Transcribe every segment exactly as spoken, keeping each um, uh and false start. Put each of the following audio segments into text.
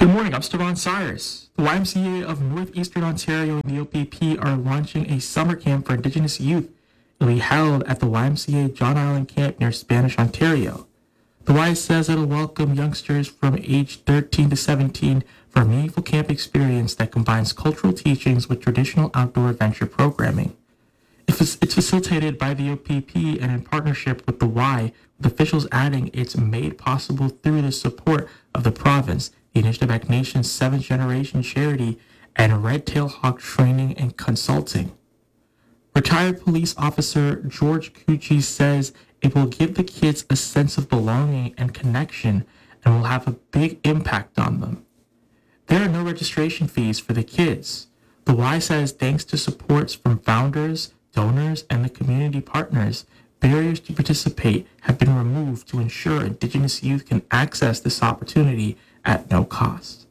Good morning, I'm Stevan Cyrus. The Y M C A of Northeastern Ontario and the O P P are launching a summer camp for Indigenous youth. It will be held at the Y M C A John Island Camp near Spanish, Ontario. The Y says it'll welcome youngsters from age thirteen to seventeen for a meaningful camp experience that combines cultural teachings with traditional outdoor adventure programming. It's facilitated by the O P P and in partnership with the Y, with officials adding it's made possible through the support of the province, the Anishinaabe Nation's seventh generation charity, and Red Tail Hawk Training and Consulting. Retired police officer George Cucci says it will give the kids a sense of belonging and connection and will have a big impact on them. There are no registration fees for the kids. The Y says thanks to supports from founders, donors, and the community partners, barriers to participate have been removed to ensure Indigenous youth can access this opportunity at no cost.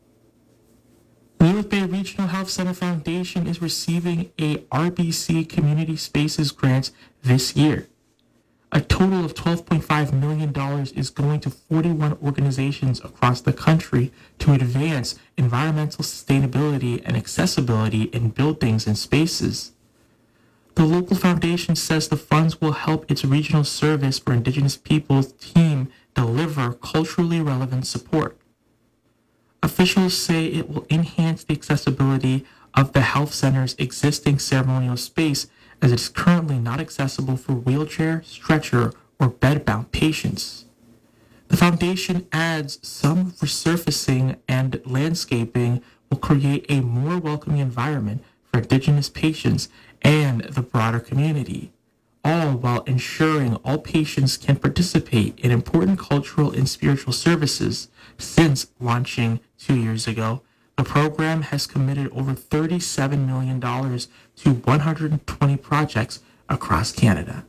The North Bay Regional Health Center Foundation is receiving a R B C Community Spaces grant this year. A total of twelve point five million dollars is going to forty-one organizations across the country to advance environmental sustainability and accessibility in buildings and spaces. The local foundation says the funds will help its regional service for Indigenous peoples team deliver culturally relevant support. Officials say it will enhance the accessibility of the health center's existing ceremonial space, as it is currently not accessible for wheelchair, stretcher, or bed-bound patients. The foundation adds some resurfacing and landscaping will create a more welcoming environment for Indigenous patients and the broader community, all while ensuring all patients can participate in important cultural and spiritual services. Since launching two years ago, the program has committed over thirty-seven million dollars to one hundred twenty projects across Canada.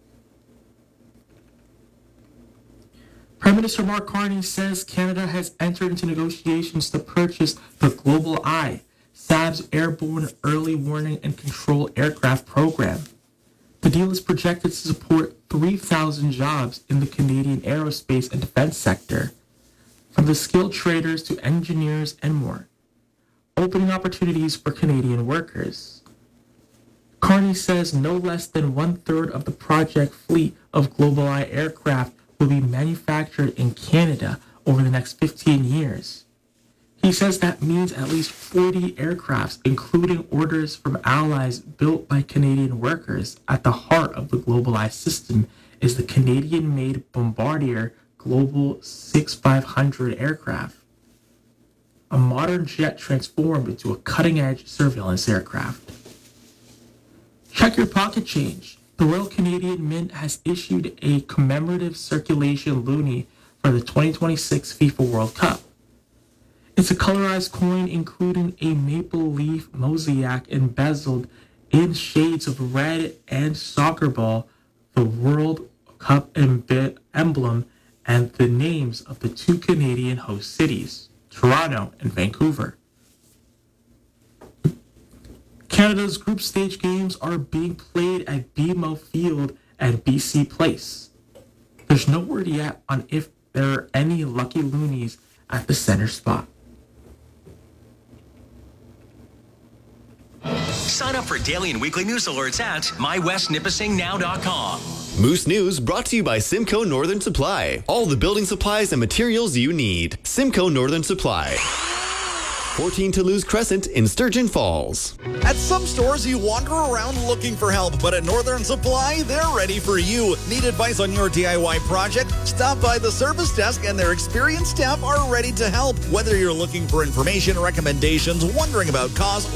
Prime Minister Mark Carney says Canada has entered into negotiations to purchase the Global Eye, S A B's Airborne Early Warning and Control Aircraft program. The deal is projected to support three thousand jobs in the Canadian aerospace and defense sector, from the skilled traders to engineers and more, opening opportunities for Canadian workers. Carney says no less than one-third of the project fleet of Global Eye aircraft will be manufactured in Canada over the next fifteen years. He says that means at least forty aircrafts, including orders from allies built by Canadian workers. At the heart of the Global Eye system is the Canadian-made Bombardier Global sixty-five hundred aircraft, a modern jet transformed into a cutting-edge surveillance aircraft. Check your pocket change. The Royal Canadian Mint has issued a commemorative circulation loonie for the twenty twenty-six FIFA World Cup. It's a colorized coin including a maple leaf mosaic embezzled in shades of red and soccer ball, the World Cup emb- emblem, and the names of the two Canadian host cities, Toronto and Vancouver. Canada's group stage games are being played at B M O Field and B C Place. There's no word yet on if there are any lucky loonies at the center spot. Sign up for daily and weekly news alerts at my west nipissing now dot com. Moose News brought to you by Simcoe Northern Supply. All the building supplies and materials you need. Simcoe Northern Supply. fourteen Toulouse Crescent in Sturgeon Falls. At some stores, you wander around looking for help, but at Northern Supply, they're ready for you. Need advice on your D I Y project? Stop by the service desk and their experienced staff are ready to help. Whether you're looking for information, recommendations, wondering about costs,